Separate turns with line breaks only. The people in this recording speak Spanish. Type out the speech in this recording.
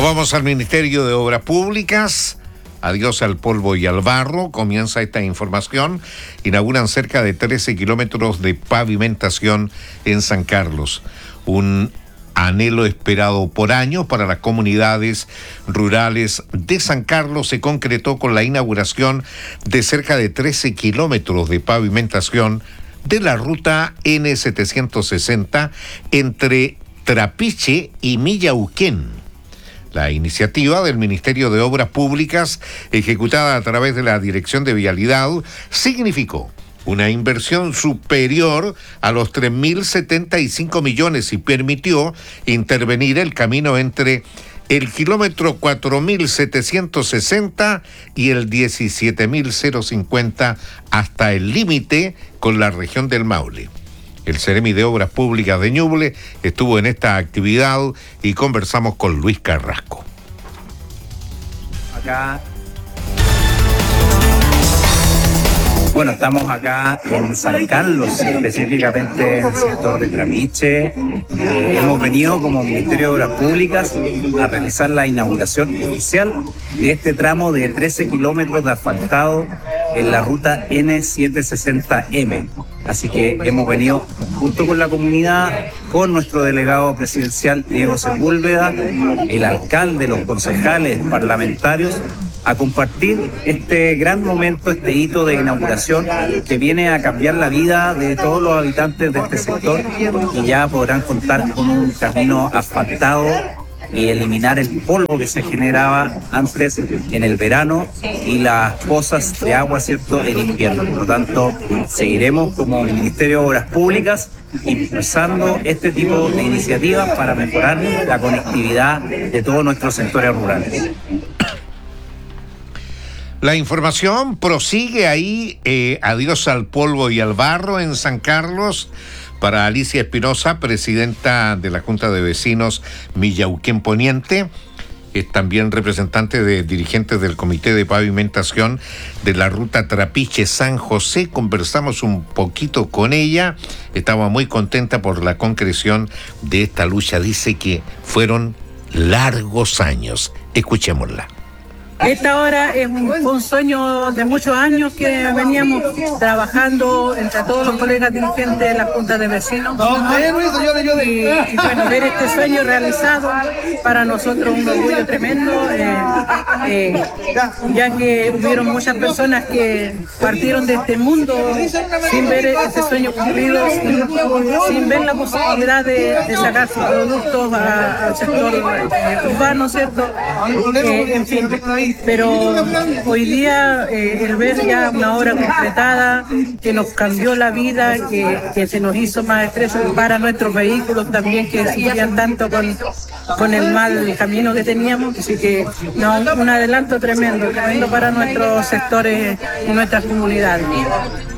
Nos vamos al Ministerio de Obras Públicas. Adiós al polvo y al barro. Comienza esta información. Inauguran cerca de 13 kilómetros de pavimentación en San Carlos. Un anhelo esperado por años para las comunidades rurales de San Carlos se concretó con la inauguración de cerca de 13 kilómetros de pavimentación de la ruta N760 entre Trapiche y Millauquén. La iniciativa del Ministerio de Obras Públicas, ejecutada a través de la Dirección de Vialidad, significó una inversión superior a los 3.075 millones y permitió intervenir el camino entre el kilómetro 4.760 y el 17.050 hasta el límite con la región del Maule. El Seremi de Obras Públicas de Ñuble estuvo en esta actividad y conversamos con Luis Carrasco.
Bueno, estamos acá en San Carlos, específicamente en el sector de Trapiche. Hemos venido como Ministerio de Obras Públicas a realizar la inauguración oficial de este tramo de 13 kilómetros de asfaltado en la ruta N760M. Así que hemos venido junto con la comunidad, con nuestro delegado presidencial Diego Sepúlveda, el alcalde, los concejales, parlamentarios, a compartir este gran momento, este hito de inauguración que viene a cambiar la vida de todos los habitantes de este sector y ya podrán contar con un camino asfaltado y eliminar el polvo que se generaba antes en el verano y las pozas de agua, ¿cierto?, en invierno. Por lo tanto, seguiremos como Ministerio de Obras Públicas impulsando este tipo de iniciativas para mejorar la conectividad de todos nuestros sectores rurales.
La información prosigue ahí, adiós al polvo y al barro en San Carlos. Para Alicia Espinosa, presidenta de la Junta de Vecinos Millauquén Poniente, es también representante de dirigentes del Comité de Pavimentación de la ruta Trapiche-San José. Conversamos un poquito con ella, estaba muy contenta por la concreción de esta lucha. Dice que fueron largos años. Escuchémosla.
Esta hora es un sueño de muchos años que veníamos trabajando entre todos los colegas dirigentes de la Junta de Vecinos. Y bueno, ver este sueño realizado para nosotros un orgullo tremendo, ya que hubieron muchas personas que partieron de este mundo sin ver este sueño cumplido, sin ver la posibilidad de sacar sus productos al sector urbano, ¿cierto? En fin. Pero hoy día el ver ya una obra completada que nos cambió la vida, que se nos hizo más estrecho para nuestros vehículos también, que sufrían tanto con el mal camino que teníamos. Así que un adelanto tremendo para nuestros sectores y nuestras comunidades.